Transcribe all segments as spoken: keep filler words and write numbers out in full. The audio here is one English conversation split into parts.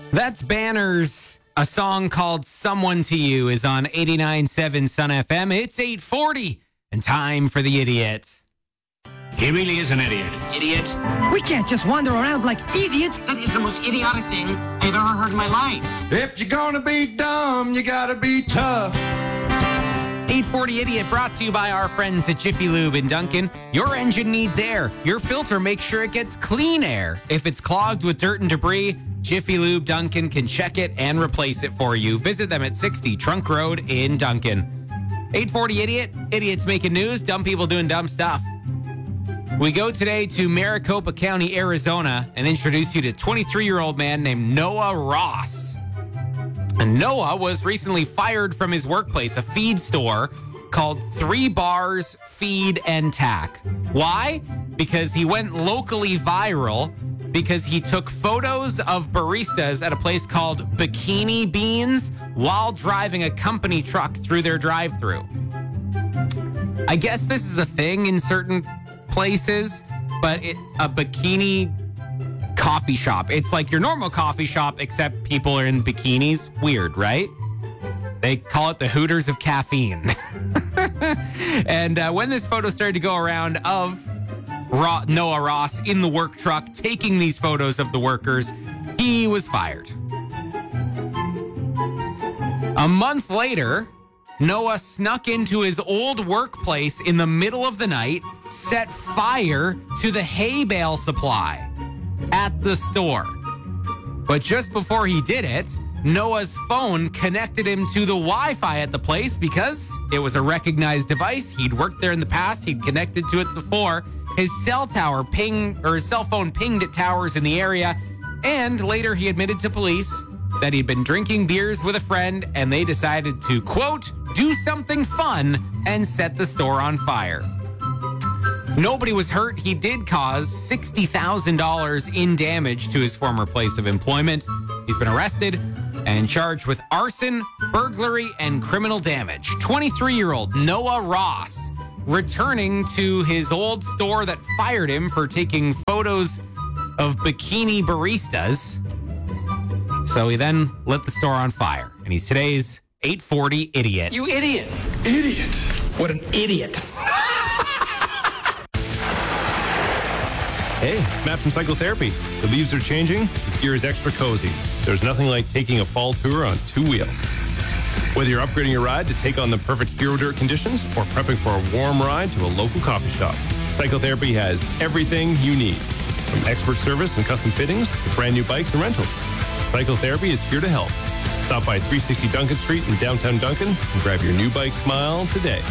That's Banners. A song called Someone to You is on eighty-nine point seven Sun F M. It's eight forty and time for the idiot. He really is an idiot. Idiot. We can't just wander around like idiots. That is the most idiotic thing I've ever heard in my life. If you're gonna be dumb, you gotta be tough. eight forty Idiot brought to you by our friends at Jiffy Lube in Duncan. Your engine needs air. Your filter makes sure it gets clean air. If it's clogged with dirt and debris, Jiffy Lube Duncan can check it and replace it for you. Visit them at sixty Trunk Road in Duncan. eight forty Idiot. Idiots making news. Dumb people doing dumb stuff. We go today to Maricopa County, Arizona, and introduce you to twenty-three-year-old man named Noah Ross. And Noah was recently fired from his workplace, a feed store called Three Bars Feed and Tack. Why? Because he went locally viral because he took photos of baristas at a place called Bikini Beans while driving a company truck through their drive-thru. I guess this is a thing in certain places, but it, a bikini coffee shop. It's like your normal coffee shop, except people are in bikinis. Weird, right? They call it the Hooters of caffeine. And uh, when this photo started to go around of Ro- Noah Ross in the work truck taking these photos of the workers, he was fired. A month later, Noah snuck into his old workplace in the middle of the night, set fire to the hay bale supply at the store. But just before he did it, Noah's phone connected him to the Wi-Fi at the place because it was a recognized device. He'd worked there in the past. He'd connected to it before. His cell tower ping or his cell phone pinged at towers in the area. And later he admitted to police that he'd been drinking beers with a friend and they decided to, quote, do something fun and set the store on fire. Nobody was hurt. He did cause sixty thousand dollars in damage to his former place of employment. He's been arrested and charged with arson, burglary, and criminal damage. twenty-three-year-old Noah Ross returning to his old store that fired him for taking photos of bikini baristas. So he then lit the store on fire. And he's today's eight forty Idiot. You idiot. Idiot. What an idiot. Hey, it's Matt from Psychotherapy. The leaves are changing, the gear is extra cozy. There's nothing like taking a fall tour on two wheels. Whether you're upgrading your ride to take on the perfect hero dirt conditions or prepping for a warm ride to a local coffee shop, Psychotherapy has everything you need. From expert service and custom fittings to brand new bikes and rentals, Psychotherapy is here to help. Stop by three sixty Duncan Street in downtown Duncan and grab your new bike smile today.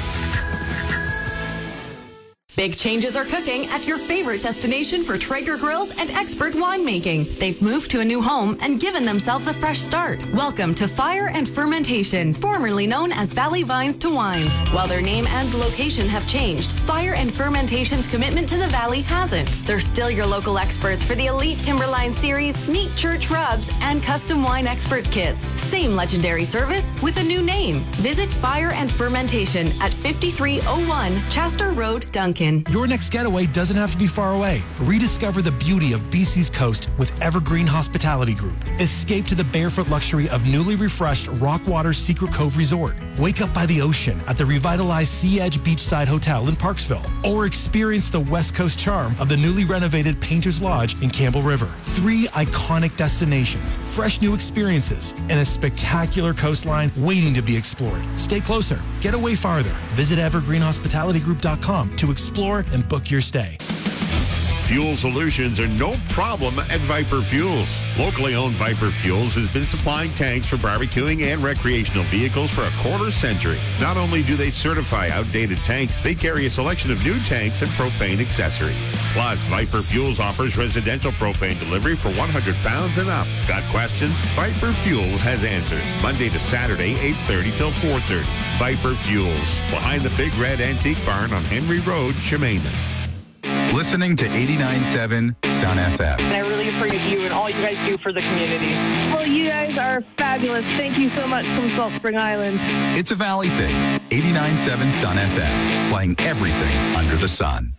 Big changes are cooking at your favorite destination for Traeger grills and expert winemaking. They've moved to a new home and given themselves a fresh start. Welcome to Fire and Fermentation, formerly known as Valley Vines to Wines. While their name and location have changed, Fire and Fermentation's commitment to the Valley hasn't. They're still your local experts for the Elite Timberline Series, Neat Church Rubs, and custom wine expert kits. Same legendary service with a new name. Visit Fire and Fermentation at fifty-three oh one Chester Road, Duncan. Your next getaway doesn't have to be far away. Rediscover the beauty of B C's coast with Evergreen Hospitality Group. Escape to the barefoot luxury of newly refreshed Rockwater Secret Cove Resort. Wake up by the ocean at the revitalized Sea Edge Beachside Hotel in Parksville. Or experience the West Coast charm of the newly renovated Painter's Lodge in Campbell River. Three iconic destinations, fresh new experiences, and a spectacular coastline waiting to be explored. Stay closer. Get away farther. Visit evergreen hospitality group dot com to explore and book your stay. Fuel solutions are no problem at Viper Fuels. Locally owned Viper Fuels has been supplying tanks for barbecuing and recreational vehicles for a quarter century. Not only do they certify outdated tanks, they carry a selection of new tanks and propane accessories. Plus, Viper Fuels offers residential propane delivery for one hundred pounds and up. Got questions? Viper Fuels has answers. Monday to Saturday, eight thirty till four thirty. Viper Fuels, behind the Big Red Antique Barn on Henry Road, Chemainus. Listening to eighty-nine point seven Sun F M. And I really appreciate you and all you guys do for the community. Well, you guys are fabulous. Thank you so much from Salt Spring Island. It's a Valley thing. eighty-nine point seven Sun F M. Playing everything under the sun.